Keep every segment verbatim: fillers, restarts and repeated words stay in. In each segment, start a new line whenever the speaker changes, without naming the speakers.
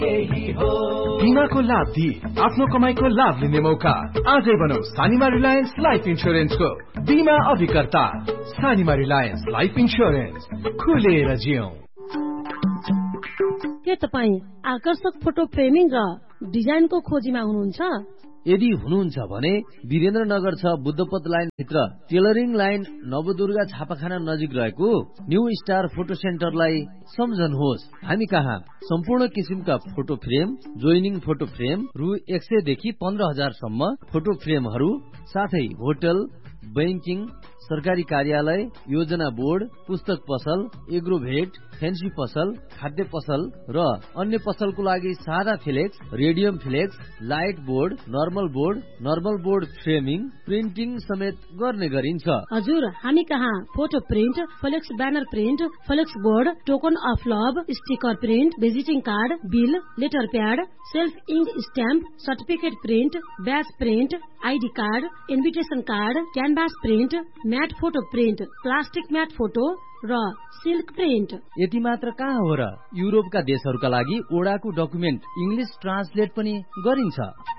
बिमाको लाभ दिई आफ्नो कमाईको लाभ लिने मौका आजै बनौ सानिमा रिलायन्स लाइफ इन्स्योरेन्सको बिमा अभिकर्ता। सानिमा रिलायन्स लाइफ इन्स्योरेन्स, खुलेर जियौं।
के तपाईँ आकर्षक फोटो फ्रेमिङ र डिजाइनको खोजीमा हुनुहुन्छ?
यदि हुनुहुन्छ भने वीरेन्द्रनगर छ बुद्धपथ लाइन भित्र टेलरिङ लाइन नवदुर्गा छापाखाना नजिक रहेको न्यू स्टार फोटो सेन्टरलाई सम्झनुहोस्। हामी कहाँ सम्पूर्ण किसिमका photo frame, joining photo frame रु एक सय देखि पन्ध्र हजार सम्म फोटो फ्रेमहरू, साथै होटल, बैंकिङ, सरकारी कार्यालय, योजना बोर्ड, पुस्तक पसल, एग्रोभेट, फेन्सी पसल, खाद्य पसल र अन्य पसलको लागि सादा flex, radium flex, light board, normal board, normal board framing, printing समेत गर्ने गरिन्छ।
हजुर, हामी कहाँ photo print, flex banner print, flex board, token of love, sticker print, visiting card, bill, letter pad, self ink stamp, certificate print, ब्याज print, ID card, invitation card, canvas print, mat photo print, plastic mat photo र silk print.
यति मात्र कहाँ हो र, युरोपका देशहरूका लागि ओडाको document English translate पनि गरिन्छ।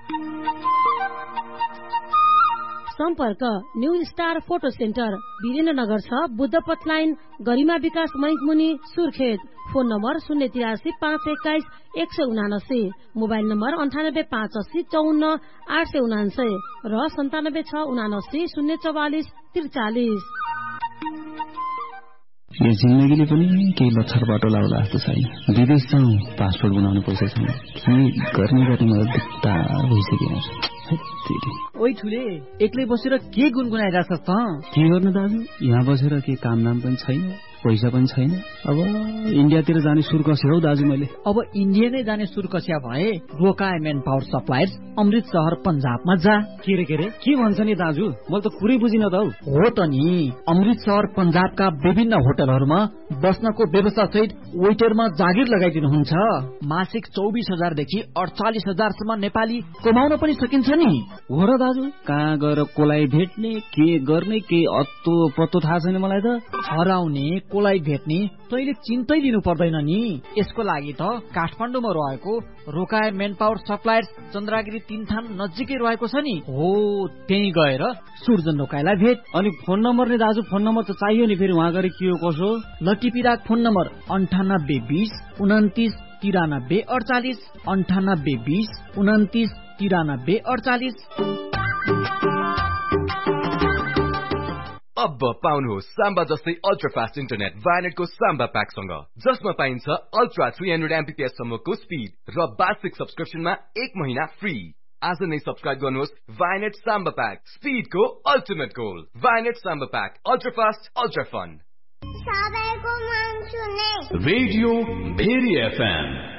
सम्पर्क new star photo centre, Birendranagar छ बुद्धपथ लाइन, गरिमा विकास मैमुनि, सुर्खेत। फोन नम्बर शून्य तिरासी पाँच एक्काइस एक सय उनासी, मोबाइल नम्बर अन्ठानब्बे पाँच अस्सी चौन्न आठ सय उनान्सय र सन्तानब्बे छ उनासी शून्य चौवालिस त्रिचालिस।
यो जिन्दगीले पनि केही लक्षर बाटो लाउला जस्तो छैन। विदेश जाउँ, पासपोर्ट बनाउनु पैसा छैन, के गर्ने गर्ने मलाई दुःखा भइसक्यो।
ओइ ठुले, एक्लै बसेर के गुनगुनाइरहेछस् त?
के गर्नु दाजु, यहाँ बसेर के काम नाम पनि छैन, पैसा पनि छैन। अब इन्डियातिर जाने सुर कसे हौ दाजु मैले।
अब इन्डिया नै जाने सुर कसिया भए रोकाए मेन पावर सप्लायर्स, अमृत शहर पन्जाबमा जा।
के रे के रे के भन्छ नि दाजु, मैले त कुरै बुझिन त हौ।
हो त नि, अमृत शहर पन्जाबका विभिन्न होटलहरूमा बस्नको व्यवस्था सहित वेटरमा जागिर लगाइदिनुहुन्छ। मासिक चौबिस हजारदेखि अडचालिस हजारसम्म नेपाली कमाउन पनि सकिन्छ नि।
हो र दाजु, कहाँ गएर कोलाई भेट्ने, के गर्ने, के अत्तो पत्तो थाहा छैन मलाई त।
हराउने कोलाई भेट्ने तैले चिन्तै लिनु पर्दैन नि। यसको लागि त काठमाडौँमा रहेको रोकाए मेन पावर सप्लायर्स चन्द्रागिरी तीन थान नजिकै रहेको छ नि। हो, त्यही गएर सुर्जन रोकाएलाई भेट।
अनि फोन नम्बर नि दाजु, फोन नम्बर त चाहियो नि, फेरि उहाँ गएर के हो कसो।
लटिपिराक फोन नम्बर अन्ठानब्बे बिस उन्तिस तिरानब्बे अडचालिस, अन्ठानब्बे बिस उन्तिस तिरानब्बे अडचालिस।
अब पाउनुहोस् साम्बा जस्तै अल्ट्रा फास्ट इन्टरनेट भाइनेटको साम्बा प्याकसँग, जसमा पाइन्छ अल्ट्रा थ्री हन्ड्रेड एमबीपीएस सम्मको स्पिड र वार्षिक सब्सक्रिप्सनमा एक महिना फ्री। आज नै सब्सक्राइब गर्नुहोस् Vianet Samba pack, स्पिडको ultimate goal. Vianet Samba pack, ultra fast, ultra fun.
Radio very FM